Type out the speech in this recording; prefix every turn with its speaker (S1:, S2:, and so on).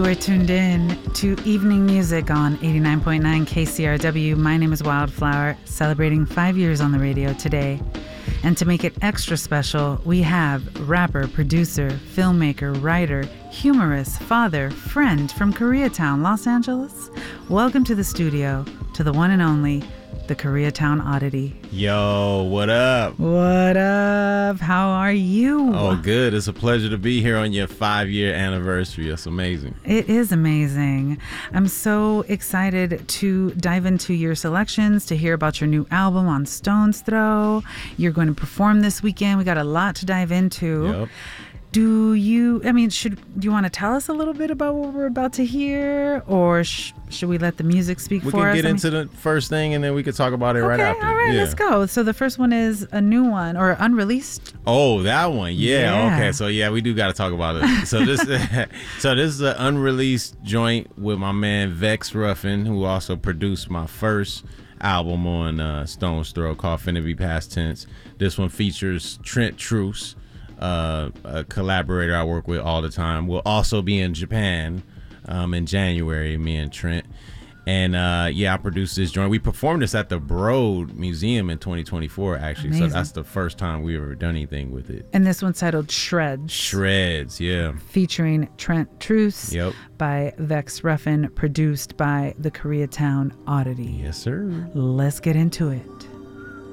S1: are tuned in to Evening Music on 89.9 KCRW. My name is Wildflower, celebrating 5 years on the radio today. And to make it extra special, we have rapper, producer, filmmaker, writer, humorist, father, friend from Koreatown, Los Angeles. Welcome to the studio, to the one and only, the Koreatown Oddity.
S2: Yo, what up?
S1: What up? How are you?
S2: Oh, good. It's a pleasure to be here on your 5-year anniversary. That's amazing.
S1: It is amazing. I'm so excited to dive into your selections, to hear about your new album on Stone's Throw. You're going to perform this weekend. We got a lot to dive into.
S2: Yep.
S1: Do you want to tell us a little bit about what we're about to hear, or should we let the music speak for us?
S2: We can get into the first thing, and then we can talk about it right after.
S1: All right, let's go. So the first one is a new one, or unreleased.
S2: Oh, that one. Yeah. Okay. So yeah, we do got to talk about it. So this is an unreleased joint with my man Vex Ruffin, who also produced my first album on Stone's Throw called Finna Be Past Tense. This one features Trent Truce, a collaborator I work with all the time. We'll also be in Japan in January, me and Trent. And I produced this joint. We performed this at the Broad Museum in 2024, actually.
S1: Amazing.
S2: So that's the first time we've ever done anything with it.
S1: And this one's titled Shreds.
S2: Shreds, yeah.
S1: Featuring Trent Truce.
S2: Yep.
S1: By Vex Ruffin, produced by the Koreatown Oddity.
S2: Yes, sir.
S1: Let's get into it.